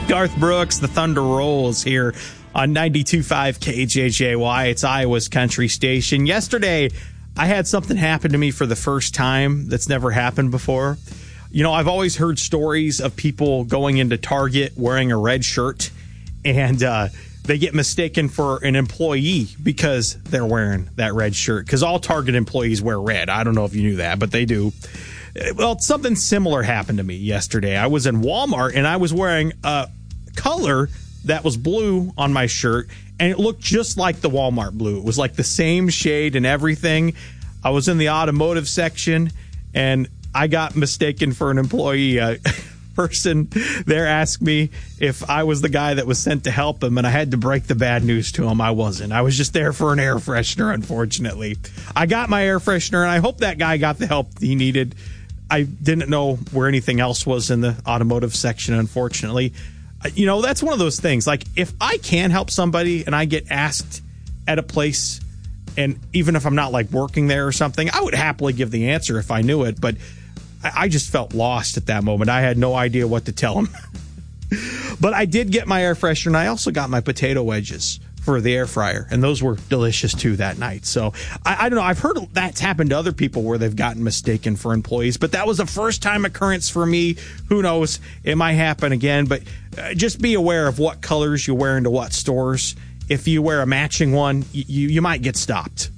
Garth Brooks, The Thunder Rolls here on 92.5 KJJY. It's Iowa's country station. Yesterday, I had something happen to me for the first time that's never happened before. You know, I've always heard stories of people going into Target wearing a red shirt and they get mistaken for an employee because they're wearing that red shirt. Because all Target employees wear red. I don't know if you knew that, but they do. Well, something similar happened to me yesterday. I was in Walmart and I was wearing a color that was blue on my shirt, and it looked just like the Walmart blue. It was like the same shade and everything. I was in the automotive section and I got mistaken for an employee. A person there asked me if I was the guy that was sent to help him, and I had to break the bad news to him. I wasn't. I was just there for an air freshener, unfortunately. I got my air freshener, and I hope that guy got the help he needed. I didn't know where anything else was in the automotive section, unfortunately. You know, that's one of those things. Like, if I can help somebody and I get asked at a place, and even if I'm not, like, working there or something, I would happily give the answer if I knew it. But I just felt lost at that moment. I had no idea what to tell them. But I did get my air freshener, and I also got my potato wedges for the air fryer, and those were delicious too that night. So I don't know. I've heard that's happened to other people where they've gotten mistaken for employees, but that was a first time occurrence for me. Who knows? It might happen again, but just be aware of what colors you wear into what stores. If you wear a matching one, you might get stopped.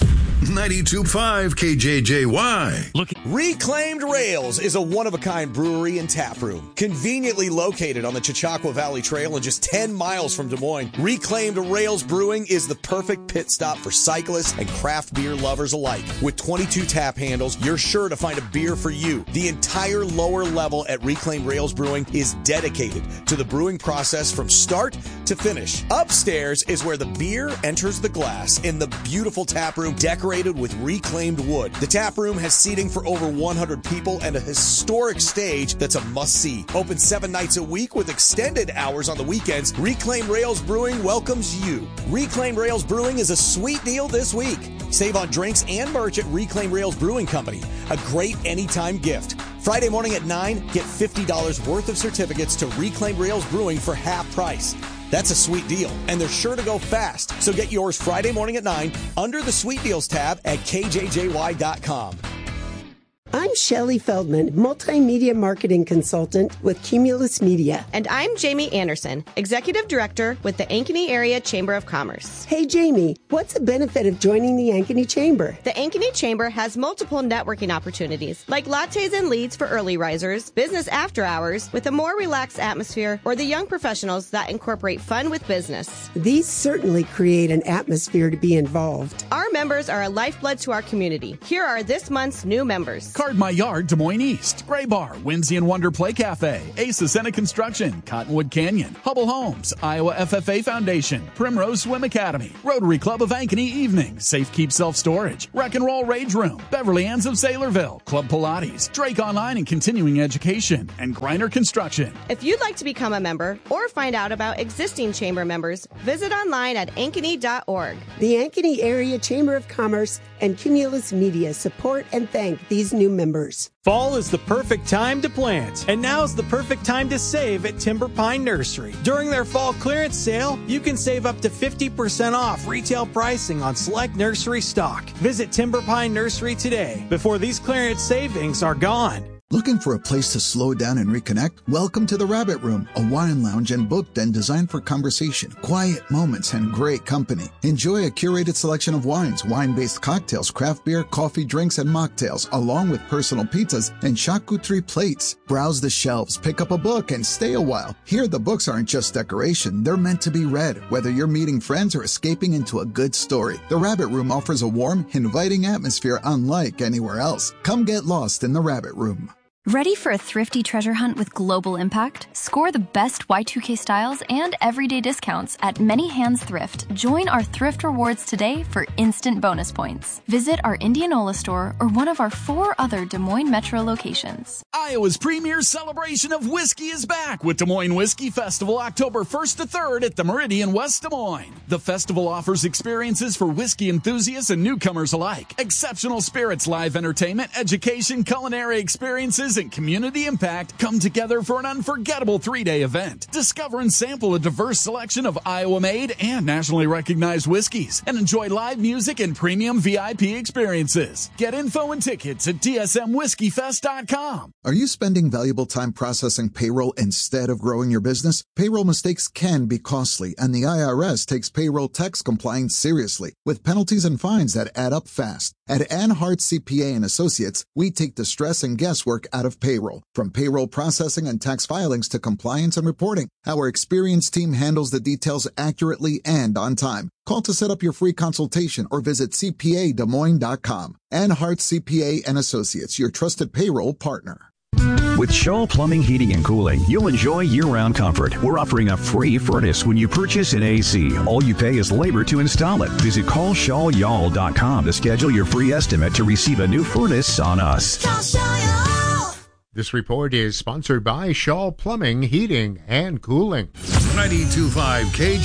92.5 KJJY. Look, Reclaimed Rails is a one-of-a-kind brewery and tap room. Conveniently located on the Chautauqua Valley Trail and just 10 miles from Des Moines, Reclaimed Rails Brewing is the perfect pit stop for cyclists and craft beer lovers alike. With 22 tap handles, you're sure to find a beer for you. The entire lower level at Reclaimed Rails Brewing is dedicated to the brewing process from start to finish. Upstairs is where the beer enters the glass in the beautiful tap room decorated with reclaimed wood. The tap room has seating for over 100 people and a historic stage that's a must-see. Open 7 nights a week with extended hours on the weekends, Reclaimed Rails Brewing welcomes you. Reclaimed Rails Brewing is a sweet deal this week. Save on drinks and merch at Reclaimed Rails Brewing Company. A great anytime gift. Friday morning at 9, get $50 worth of certificates to Reclaimed Rails Brewing for half price. That's a sweet deal, and they're sure to go fast. So get yours Friday morning at 9 under the Sweet Deals tab at KJJY.com. I'm Shelley Feldman, multimedia marketing consultant with Cumulus Media. And I'm Jamie Anderson, executive director with the Ankeny Area Chamber of Commerce. Hey, Jamie, what's the benefit of joining the Ankeny Chamber? The Ankeny Chamber has multiple networking opportunities, like lattes and leads for early risers, business after hours with a more relaxed atmosphere, or the young professionals that incorporate fun with business. These certainly create an atmosphere to be involved. Our members are a lifeblood to our community. Here are this month's new members. Card My Yard, Des Moines East, Gray Bar, Whimsy and Wonder Play Cafe, Ace Ascena Construction, Cottonwood Canyon, Hubble Homes, Iowa FFA Foundation, Primrose Swim Academy, Rotary Club of Ankeny Evening, Safe Keep Self Storage, Rock and Roll Rage Room, Beverly Ann's of Saylorville, Club Pilates, Drake Online and Continuing Education, and Griner Construction. If you'd like to become a member or find out about existing chamber members, visit online at ankeny.org. The Ankeny Area Chamber of Commerce and Cumulus Media support and thank these new members. Fall is the perfect time to plant, and now's the perfect time to save at Timber Pine Nursery. During their fall clearance sale, you can save up to 50% off retail pricing on select nursery stock. Visit Timber Pine Nursery today before these clearance savings are gone. Looking for a place to slow down and reconnect? Welcome to the Rabbit Room, a wine lounge and book den designed for conversation, quiet moments, and great company. Enjoy a curated selection of wines, wine-based cocktails, craft beer, coffee, drinks, and mocktails, along with personal pizzas and charcuterie plates. Browse the shelves, pick up a book, and stay a while. Here, the books aren't just decoration. They're meant to be read, whether you're meeting friends or escaping into a good story. The Rabbit Room offers a warm, inviting atmosphere unlike anywhere else. Come get lost in the Rabbit Room. Ready for a thrifty treasure hunt with global impact? Score the best Y2K styles and everyday discounts at Many Hands Thrift. Join our thrift rewards today for instant bonus points. Visit our Indianola store or one of our 4 other Des Moines Metro locations. Iowa's premier celebration of whiskey is back with Des Moines Whiskey Festival October 1st to 3rd at the Meridian West Des Moines. The festival offers experiences for whiskey enthusiasts and newcomers alike. Exceptional spirits, live entertainment, education, culinary experiences, businesses and community impact come together for an unforgettable 3-day event. Discover and sample a diverse selection of Iowa-made and nationally recognized whiskeys and enjoy live music and premium VIP experiences. Get info and tickets at dsmwhiskeyfest.com. Are you spending valuable time processing payroll instead of growing your business? Payroll mistakes can be costly, and the IRS takes payroll tax compliance seriously, with penalties and fines that add up fast. At Anhart CPA and Associates, we take the stress and guesswork out of payroll. From payroll processing and tax filings to compliance and reporting, our experienced team handles the details accurately and on time. Call to set up your free consultation or visit CPADesmoines.com. Anhart CPA and Associates, your trusted payroll partner. With Shaw Plumbing, Heating, and Cooling, you'll enjoy year-round comfort. We're offering a free furnace when you purchase an AC. All you pay is labor to install it. Visit callshawyall.com to schedule your free estimate to receive a new furnace on us. This report is sponsored by Shaw Plumbing, Heating, and Cooling. 92.5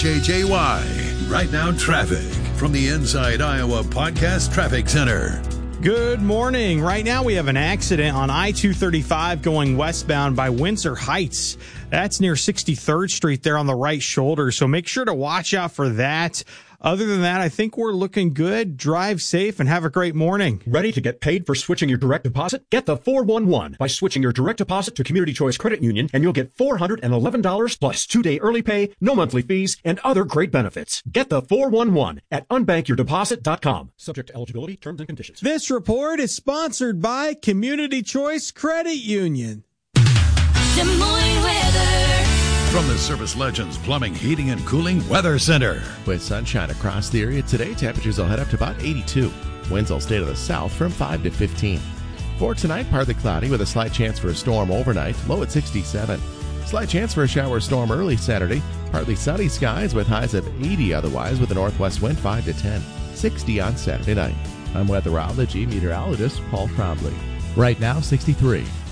KJJY. Right now, traffic from the Inside Iowa Podcast Traffic Center. Good morning. Right now we have an accident on I-235 going westbound by Windsor Heights. That's near 63rd Street there on the right shoulder, so make sure to watch out for that. Other than that, I think we're looking good. Drive safe and have a great morning. Ready to get paid for switching your direct deposit? Get the 411 by switching your direct deposit to Community Choice Credit Union, and you'll get $411 plus 2-day early pay, no monthly fees, and other great benefits. Get the 411 at unbankyourdeposit.com. Subject to eligibility, terms and conditions. This report is sponsored by Community Choice Credit Union. Des Moines weather. From the Service Legends Plumbing, Heating, and Cooling Weather Center. With sunshine across the area today, temperatures will head up to about 82. Winds will stay to the south from 5 to 15. For tonight, partly cloudy with a slight chance for a storm overnight, low at 67. Slight chance for a shower storm early Saturday. Partly sunny skies with highs of 80 otherwise, with a northwest wind 5 to 10. 60 on Saturday night. I'm weatherology meteorologist Paul Trombley. Right now, 63.